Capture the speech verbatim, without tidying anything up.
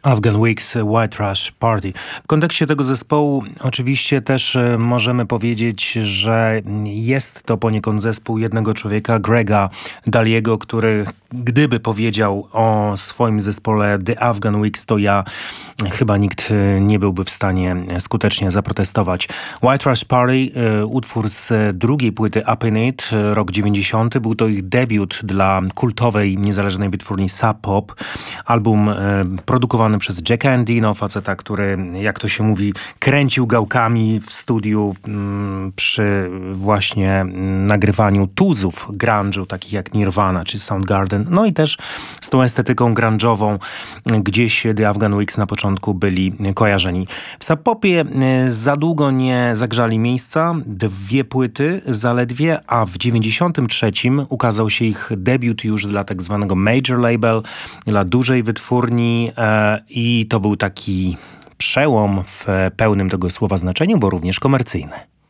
Afghan Wigs, White Trash Party. W kontekście tego zespołu oczywiście też możemy powiedzieć, że jest to poniekąd zespół jednego człowieka, Grega Daliego, który gdyby powiedział o swoim zespole The Afghan Wigs, to ja chyba nikt nie byłby w stanie skutecznie zaprotestować. White Trash Party, utwór z drugiej płyty Up In It, rok dziewięćdziesiąty. Był to ich debiut dla kultowej, niezależnej wytwórni Sub Pop. Album produkowany przez Jacka Endino, faceta, który, jak to się mówi, kręcił gałkami w studiu m, przy właśnie nagrywaniu tuzów grunge'u, takich jak Nirvana czy Soundgarden. No i też z tą estetyką grunge'ową gdzieś The Afghan Wigs na początku byli kojarzeni. W Sub Popie za długo nie zagrzali miejsca, dwie płyty zaledwie, a w dziewięćdziesiątym trzecim ukazał się ich debiut już dla tak zwanego major label, dla dużej wytwórni e, i to był taki przełom w pełnym tego słowa znaczeniu, bo również komercyjny.